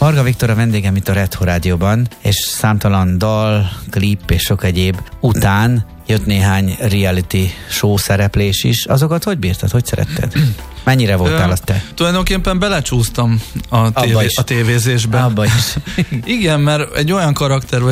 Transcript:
Varga Viktor a vendégem itt a Retro Rádióban, és számtalan dal, klip és sok egyéb után jött néhány reality show szereplés is. Azokat hogy bírtad? Hogy szeretted? Mennyire voltál az te? Tulajdonképpen belecsúsztam a tévézésbe. Abba is. Igen, mert egy olyan karakter